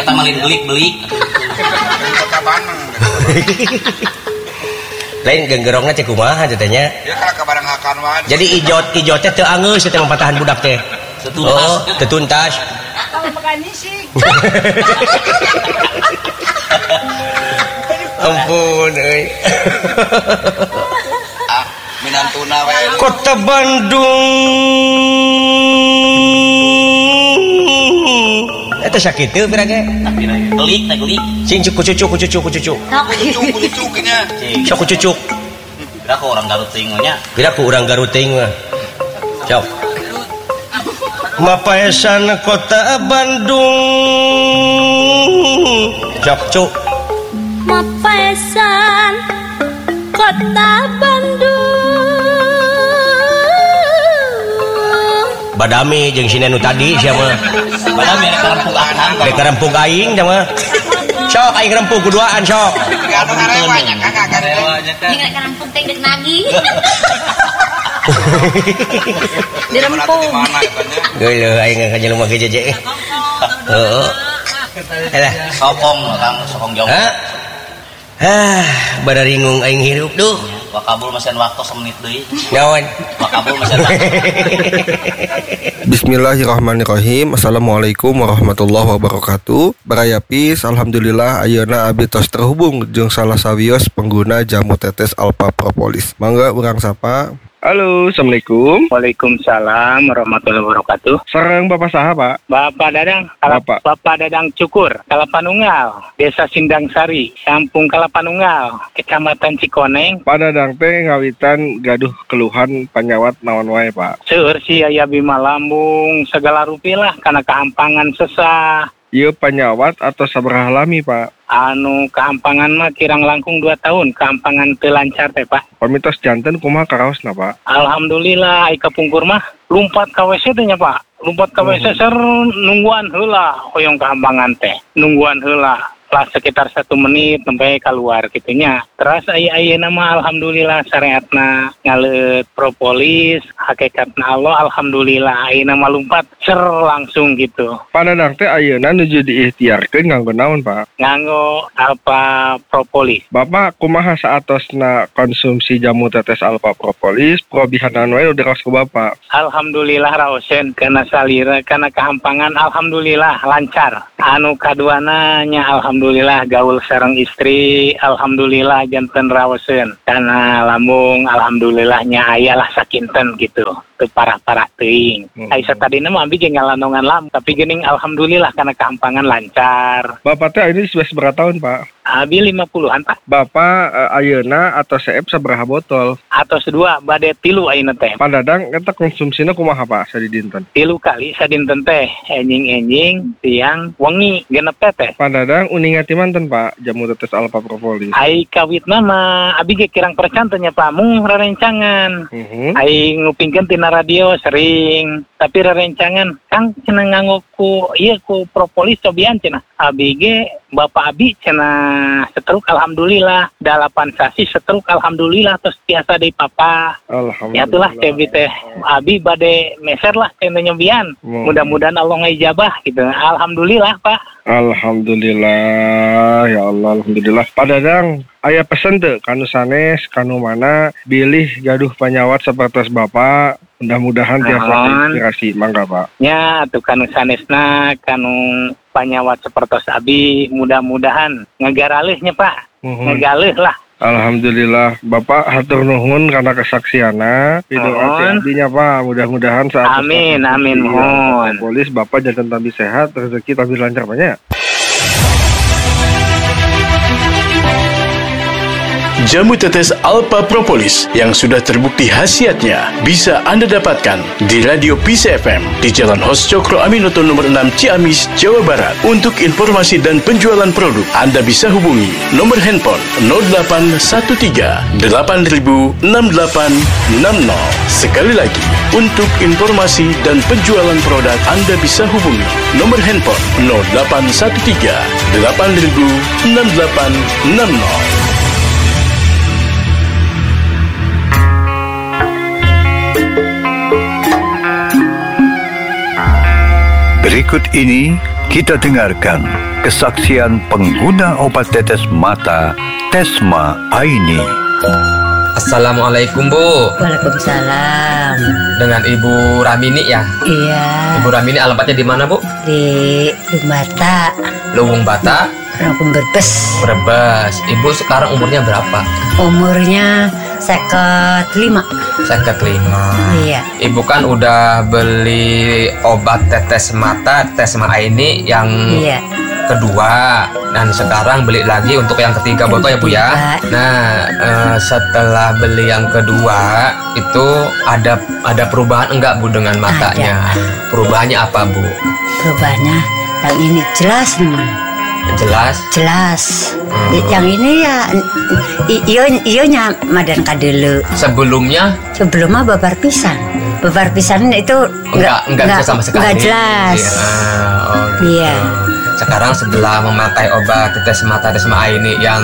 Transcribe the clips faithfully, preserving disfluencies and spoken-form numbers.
eta mah belik-belik. Kota Bandung. Lain genggerongna teh kumaha teh nya? Ya kana kabarang hakan wae. Jadi ijot ijot teh teu angeus teh mapatahan budak teh. Oh, teu tuntas. Kalau makan sih. Ampun euy. Ah, minantuna we. Kota Bandung. Eta sakit teu pirage? Gelik, teh gelik. Cing cucu cucu cucu cucu. Cucu-cucunya. Sok cucu. Kira ku orang Garut teuing nya. Kira ku urang Garut teuing mah. Sok. Mapaesan kota Bandung. Sok cu. Mapaesan kota Bandung. Badami jeung si Nenu tadi siapa? Badami rek rempung akan. Rek rempung aing sama. Sok aing rempung kuduaan sok. Anu ngarewanya kakak karewanya kan. Jeung rek rampung teh deuk nagih. Dirempung. Geuleuh aing ngajelema ge jeje. Heeh. Alah, Sokong Kang, sokong jong. hah? Ah, badaringung aing hirup duh. Wakabul masih waktu semenit deui. Naon? Wakabul masih waktu. Bismillahirrahmanirrahim. Assalamualaikum warahmatullahi wabarakatuh. Barayapis, alhamdulillah ayeuna abdi tos terhubung jeung salah sawios pengguna jamu tetes Alpha Propolis. Mangga urang sapa. Halo, assalamualaikum. Waalaikumsalam warahmatullahi wabarakatuh. Sareng Bapak saha, Pak? Bapak Dadang, Bapak. Bapak Dadang Cukur, Kalapanunggal, Desa Sindang Sari, Kampung Kalapanunggal, Kecamatan Cikoneng. Pak Dadang teh ngawitan gaduh keluhan panyawat naon wae, Pak? Seueur si aya bima lambung, segala rupiah kana kehampangan sesah. Ieu panyawat atau sabaraha lami, Pak? Anu kehampangan mah kirang langkung dua tahun, kehampangan teu lancar teh, Pak. Pamitos janten kumaha karaosna, Pak? Alhamdulillah ai kapungkur mah lumpat ka W C teh nya, Pak. Lumpat ka W C ser nungguan heula hoyong kehampangan teh. Nungguan heula. Lah sekitar satu menit sampai keluar gitunya. Terus ayeuna mah alhamdulillah syariatna ngaleut propolis, hakikatna Allah alhamdulillah ayeuna mah lumpat ser langsung gitu. Pak Dadang teh ayeuna nuju diikhtiarkeun nganggo naon, Pak? Nganggo Alpha Propolis. Bapak kumaha saatosna konsumsi jamu tetes Alpha Propolis, probihanan wae udah raos ku Bapak. Alhamdulillah raosen kana salira kana kehampangan alhamdulillah lancar. Anu kaduana nya alhamdulillah gaul sareng istri, alhamdulillah janten raosen. Kana lambung alhamdulillahnya aya lah sakinten gitu. Teu parah-parah teuing. Hmm. Ai satadina mah abi jeung ngalanongan lam, tapi geuning alhamdulillah kana kehampangan lancar. Bapak teh ini sudah seberapa tahun, Pak? Abi lima puluhan, Pak. Bapak uh, ayeuna atau seep sabaraha botol? Atos dua, bade tilu ayeuna teh. Pak Dadang eta konsumsina kumaha, Pak, sadinten? Tilu kali sadinten teh, enjing-enjing, tiang, wengi, genep teh. Pak Dadang uningan ti manten, Pak, jamu tetes Alpha Propolis. Ai kawitna mah abi ge kirang percan teh nya, Pak, mung rarencangan. Uh-huh. Ai ngupingkeun tina radio sering, tapi rarencangan Kang cenah nganggo ku ieu ku propolis cobian cenah. Abi ge Bapak abi cenah setruk alhamdulillah, dalapan sasi setruk alhamdulillah terus biasa deui papa. Alhamdulillah. Ya itulah teh teh abi bade meser lah cenah nyobian. Hmm. Mudah-mudahan Allah ngijabah gitu. Alhamdulillah, Pak. Alhamdulillah, ya Allah, alhamdulillah. Pak Dadang, aya pesen teu kanu sanes, kanu mana bilih gaduh panyawat sapertos Bapak. Mudah-mudahan tiasa inspirasi, mangga, Pak. Ya, atuh kanu sanesna, kanu panyawat sapertos abi, mudah-mudahan ngagaraleuhnya, Pak. Uh-huh. Ngagaleuh lah. Alhamdulillah, Bapak hatur nuhun karena kesaksianna. Pidoa abdinya, Pak. Mudah-mudahan saat amin, amin, mohon. Polis Bapak jangan tambah sehat, rezeki tambah lancar banyak. Jamu tetes Alpha Propolis yang sudah terbukti khasiatnya bisa Anda dapatkan di Radio P C F M di Jalan Hos Cokro Aminoto nomor enam Ciamis, Jawa Barat. Untuk informasi dan penjualan produk, Anda bisa hubungi nomor handphone nol delapan satu tiga delapan nol enam delapan enam nol. Sekali lagi, untuk informasi dan penjualan produk, Anda bisa hubungi nomor handphone nol delapan satu tiga delapan nol enam delapan enam nol. Berikut ini kita dengarkan kesaksian pengguna obat tetes mata Tesma Aini. Assalamualaikum Bu. Waalaikumsalam. Dengan Ibu Ramini ya? Iya. Ibu Ramini alamatnya di mana Bu? Di Lumbata. Luwung Bata. Luwung Brebes. Brebes. Ibu sekarang umurnya berapa? Umurnya seket lima. Seket lima. Iya. Ibu kan udah beli obat tetes mata Tesma Aini yang Iya. kedua, dan sekarang beli lagi untuk yang ketiga botol ya Bu ya. Nah, eh, setelah beli yang kedua itu ada ada perubahan enggak Bu dengan matanya? Ada. Perubahannya apa Bu? Perubahannya yang ini jelas teman. Jelas. Jelas. Hmm. Yang ini ya iyo iyonya madan kadelu. Sebelumnya? Sebelumnya babar pisan. Babar pisan itu enggak enggak, enggak bisa sama sekali. Enggak jelas. Ya, oh gitu. Iya. Sekarang setelah memakai obat tetes mata Tesma Aini yang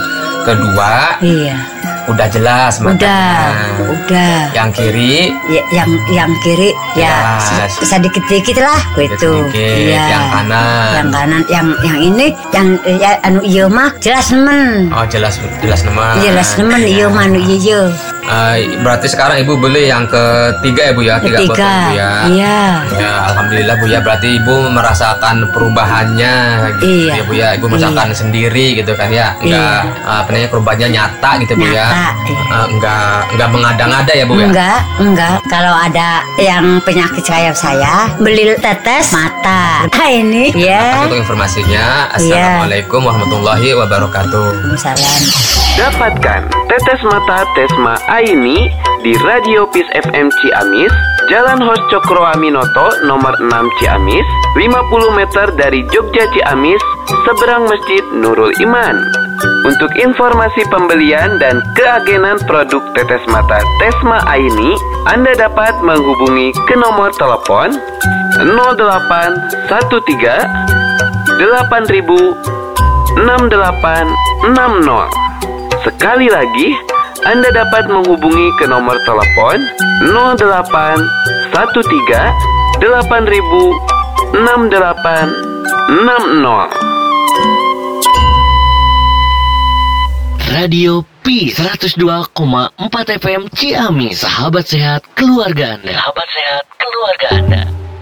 kedua, iya, udah jelas matanya. Udah, udah. Yang kiri, ya, yang yang kiri ya jelas. sedikit-sedikit lah gitu. Iya. Yang kanan. Yang kanan, yang yang ini, yang ya, anu iyo mah jelas nemen. Oh jelas jelas nemen. Jelas nemen iyo mah anu iyo. Uh, berarti sekarang Ibu beli yang ketiga ya Bu ya, tiga botol Bu ya. Iya. Ya alhamdulillah Bu ya, berarti Ibu merasakan perubahannya gitu iya. ya Bu ya. Ibu merasakan iya. sendiri gitu kan ya. Enggak iya. uh, apa namanya perubahannya nyata gitu Bu ya. Nyata, iya. uh, enggak enggak mengada-ngada ya Bu ya. Enggak, enggak. Kalau ada yang penyakit kayak saya, beli tetes mata. Nah, ini ya. Untuk informasinya. Assalamualaikum iya. warahmatullahi wabarakatuh. Waalaikumsalam. Dapatkan tetes mata Tesma Aini di Radio Peace F M Ciamis, Jalan Hos Cokro Aminoto nomor enam Ciamis, lima puluh meter dari Jogja Ciamis, seberang Masjid Nurul Iman. Untuk informasi pembelian dan keagenan produk tetes mata Tesma Aini, Anda dapat menghubungi ke nomor telepon nol delapan satu tiga delapan ribu enam delapan enam nol. Sekali lagi, Anda dapat menghubungi ke nomor telepon nol delapan satu tiga delapan ribu enam delapan enam nol. Radio P seratus dua koma empat F M Ciamis, sahabat sehat keluarga Anda. Sahabat sehat keluarga Anda.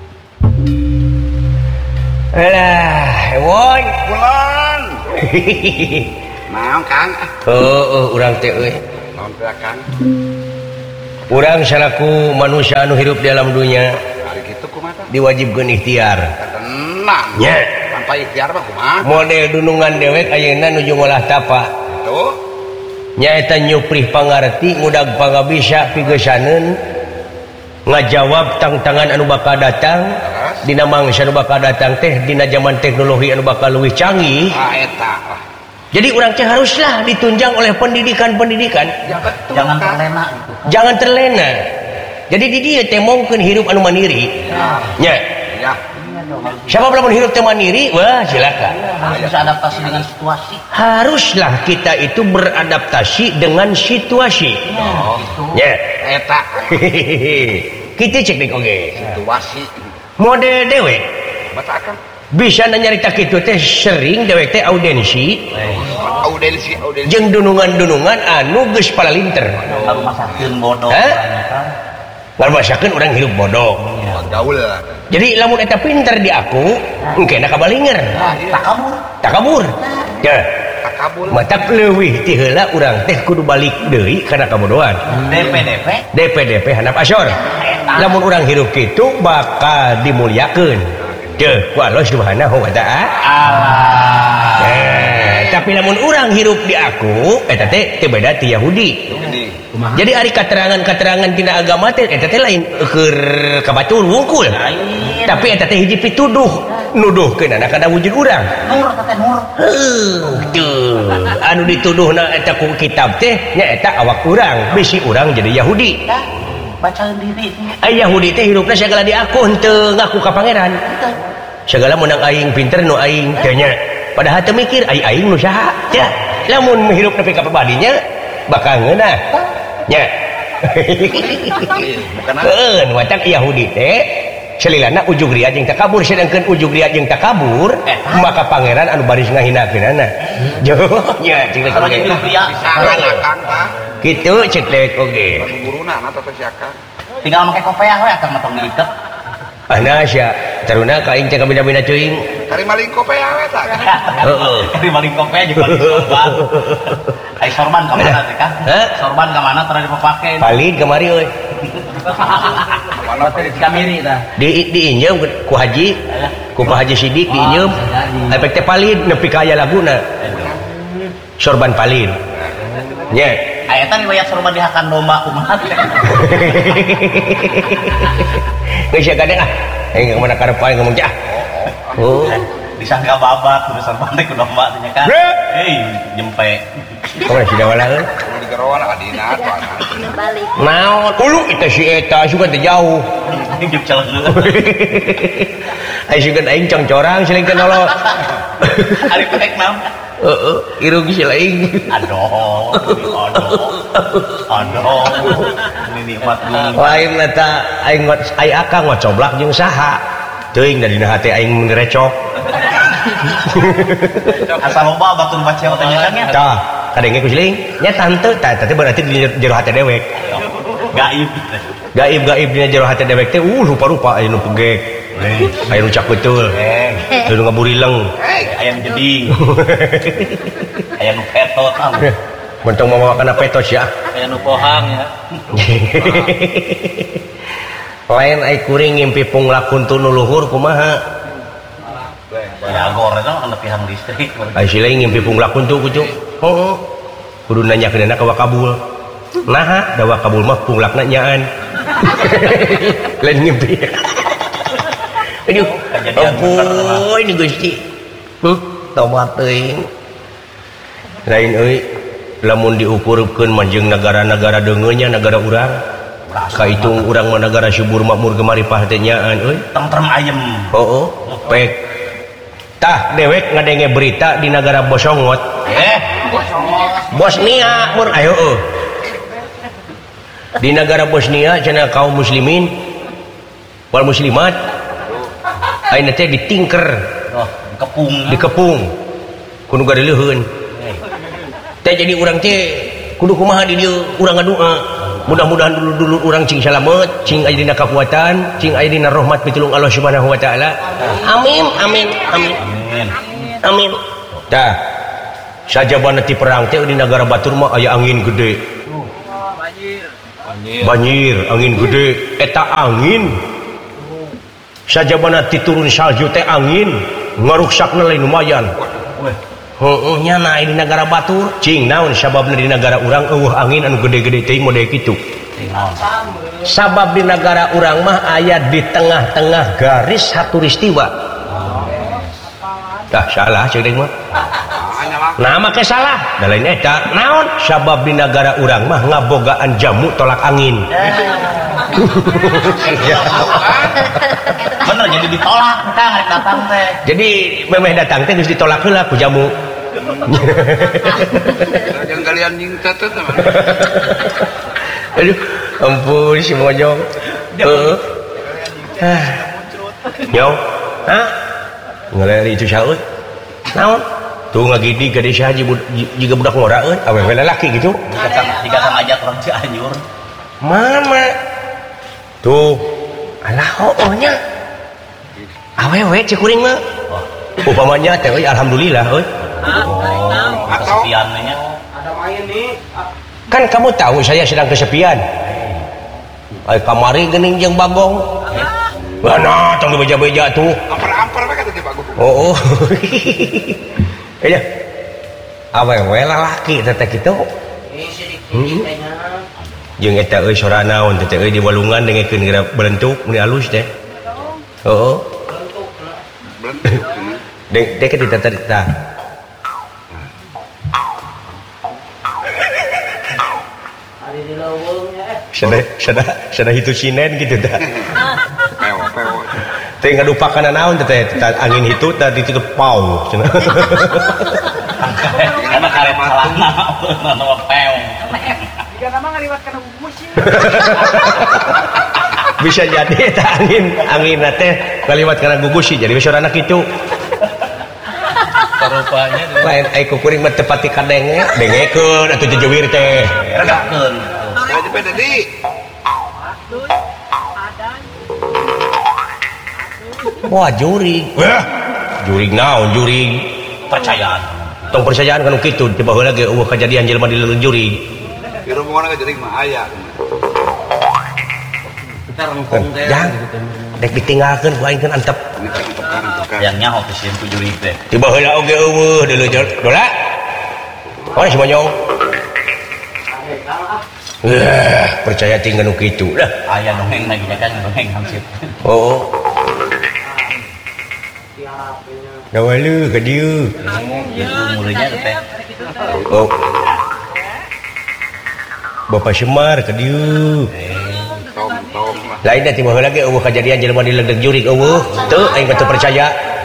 Alah, woi, Bulan. Naon Kang? Oh, oh urang teh euy. Naon teh Kang? Urang salaku manusia anu hirup di alam dunia. Ari kitu kumaha? Diwajibkeun ikhtiar. Tenang. Nya. Tanpa ikhtiar mah kumaha? Model dunungan dewek ayeuna nuju ngolah tapa. Tuh. Nya eta nyuprih pangarti ngudag pangabisa pigesaneun ngajawab tang-tangan anu bakal datang. Dina mangsa anu bakal datang teh dina zaman teknologi anu bakal leuwih canggih. Ah eta. Jadi orang teh haruslah ditunjang oleh pendidikan-pendidikan. Ya betul. Jangan terlena. Jangan terlena. Jadi di dia teh mongkeun hirup anu mandiri. Nya. Ya. Siapa belum hirup teh mandiri? Wah, silakan. Harus bisa adaptasi dengan situasi. Haruslah kita itu beradaptasi dengan situasi. Oh, nya. Eta. Kita cek dek oge. Situasi. Model dewek. Batakan. Bisa nyarita kitu teh sering dewek teh audensi. Audensi, audensi. Jeung dunungan-dunungan anu geus palalinter. Masakeun bodoh. Hah? Ngamasakeun urang hirup bodoh. Gaul. Jadi lamun eta pinter di aku, engkena kabalinger. Takabur. Takabur. Ya. Takabur. Matak leuwih ti heula urang teh kudu balik deui kana kabodohan. D P D P. D P D P handap asor. Lamun urang hirup kitu bakal dimuliakeun. Teu ku Allah Subhanahu wa taala. Allah. Eh, tapi lamun urang hirup di aku, eta teh teu beda ti Yahudi. Jadi ari katerangan-katerangan tina agama teh eta teh lain keur kabatur wungkul. Tapi eta teh hiji pituduh nuduhkeun anak kana wujud urang. Nur kata nur. Heuh, tuh. Anu dituduhna eta ku kitab teh nyaeta awak urang, bisi urang jadi Yahudi. Baca diri. Ay Yahudi teh hirupna sagala di aku henteu ngaku ka pangeran. Segala menang aing pinter nu aing teh nya. Padahal teu mikir ai aing nu saha. Tah, lamun menghirup nepi ka pribadinya bakal ngeunah. Nya. Heun watak Yahudi teh selilana ujug ria jeung takabur sedangkeun ujug ria jeung takabur maka pangeran anu baris ngahinakeunana nya cing kalau jadi ria kitu cek dewek oge guruna mah teh si Akang tinggal make kopiah we atau matong diiket ana sia taruna ka aing cek bina-bina ceuing kari maling kopiah we tah heeh kari maling kopiah jeung maling sorban ai sorban ka mana teh kan sorban ka mana tara dipake palid kamari euy mana teh di kamiri tah di diinjem ku haji ku Pak Haji Sidik diinjem efek teh palid nepi ka aya laguna sorban palid nya aya teh riwayat sorban dihakan domba kumaha teh geus ya gadeng ah aing ka mana karep aing ngomong cah oh disangka babat terus sorban teh ku domba teh kan hei jempe kamana si dawala euy di gerowan adina atuh balik naon ulu eta si eta sugan teh jauh hidup celeng aing sugan aing congcorang siling teh nolot ari pek nam heeh irung si laing aduh aduh aduh ini nikmat nih lain eta aing ngot ai akang ngot coblak jeung saha teuing da dina hate aing recok asal loba batur baca otaknya kan ya tah kadenge ku siling nya tante tah teh berarti di jero hate dewek gaib gaib gaib dina jero hate dewek teh uh rupa-rupa aya nu pegek aya nu cak betul aya nu ngaburileng aya nu jeding aya nu petot mentong mamawa kana petos ya aya nu pohang ya lain ai kuring ngimpi punglakun tu nu luhur kumaha ya agor eta kana pihang listrik ai silai ngimpi punglakun tu kucu heuh kudu nanyakeunna ka wakabul naha da wakabul mah punglakna nyaan lain ngimpi aduh ampun ini Gusti hmm tobat teuing lain euy lamun diukurkeun mah jeung negara-negara deungeun nya negara urang kaitung urang mah negara subur makmur gemaripah teh nyaan euy tentrem ayem heuh pek tah dewek ngadenge berita di negara Bosongot eh Bosnia mur ayo euy di negara Bosnia cenah kaum muslimin wal muslimat ayeuna teh ditingker oh dikepung dikepung kudu gadeuleun teh jadi urang teh kudu kumaha di dieu urang ngadua mudah-mudahan dulu-dulu urang cing salamet cing aya dina kakuatan cing aya dina rahmat pitulung Allah Subhanahu wa taala amin amin amin amin tah sajabana ti perang teh di negara batur mah aya angin gede banjir banjir angin gede eta angin sajabana titurun salju teh angin ngaruksakna lain lumayan heuh nya na di negara batur cing naon sababna di negara urang eueuh angin anu gede-gede teuing model kitu sabab di negara urang mah aya di tengah-tengah garis hatulistiwa dah salah ceuk deui mah nah make salah da lain eta naon sabab di negara urang mah ngabogaan jamu tolak angin bener jadi ditolak entah ngarek datang teh jadi memeh datang teh geus ditolak heula ku jamu jangan kalian nyingkat teh aduh ampun si mojong heeh nyaw hah ngeleri itu saeuy naon tuh ngagidi gade saha jiga budak ngora euy awewe lalaki gitu jika kang ajak orang Cianjur mama tuh alah hoohnya awewe cek kuring mah upamanya teh euy alhamdulillah euy atau piannya ada main nih kan kamu tahu saya sedang kesepian ay kamari geuning jeung bagong mana tong dibeja-beja tuh ampar-ampar we kata Pak Gubernur oh aya awewe lalaki teh kitu jeung eta euy sora naon teh euy di walungan dengekeun geura belentuk mun alus teh heeh belentuk dek dek kita teh Sada sada sada hitu sinen gitu dah. Pewo pewo. Teh ngadupakan naon teh angin hitu tadi itu pau cenah. Karena karet salahna nama peong. Jika nama ngaliwat kana bungkus bisa jadi eta angin angin teh kaliwat kana gugus sih jadi besok anak itu rupanya lain ai kukuring mah tepati kadenge dengekeun atuh jejewir teh regakeun Saya cepet tadi. wah jurig wah jurig naon jurig percayaan tong percayaan kan kitu coba heula ge eueuh kejadian jelema di leureun jurig Di rombongan ka jadi mah aya. kita rengkong teh jang dek ditinggalkeun ku aing kan antep yang nyaho ke sieun ku jurig teh coba heula oge eueuh deuleu dola oh si monyong wah percaya tinggal nu kitu dah aya dongeng lagi kan dongeng hansip oh dawalu ke dieu umurnya teh oh Bapak Semar ke dieu Tom-tom lah. lain dah tiba heula ge eueuh kejadian jelema di leudeg jurig eueuh teu aing teu percaya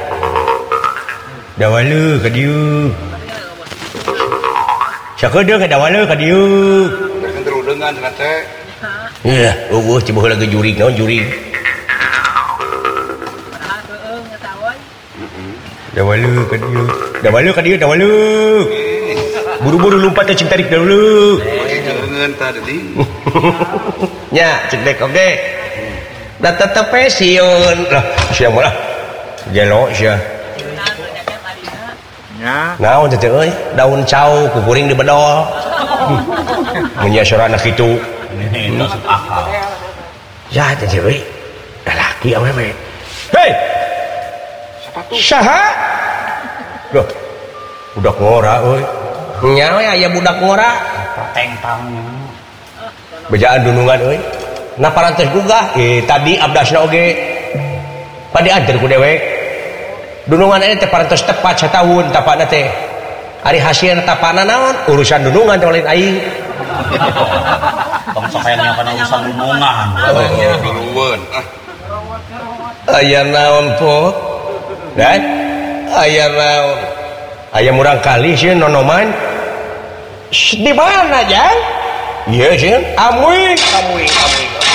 dawalu ke dieu sakedeung ke dawalu ke dieu Kan terus dengan dengan teh. iya eueuh tiba heula ge jurig naon jurig dawalu ke dieu dawalu ke dieu dawalu buru-buru lompat ke cintarik dulu Jangan tadi. nya cek dek oke da tetep sieun lah sia mah gelo sia nya naon teh euy daun cau kukuring di bedol mun nya sorana kitu itu akal ya teh euy lalaki awewe hei saha loh budak ngora euy nya we aya budak ngora tengtangnya bejaan dunungan euy na parantos gugah eh tadi abdasna oge padi anter ku dewek dunungan ini teh parantos tepat sataun tapana teh ari hasilna tapana naon urusan dunungan teh lain aing tong sakayangnya kana urusan dunungan duluan. Ah, aya naon po dan aya naon aya murang kali sieun nonoman di mana jang iya sieun amuing amuing amuing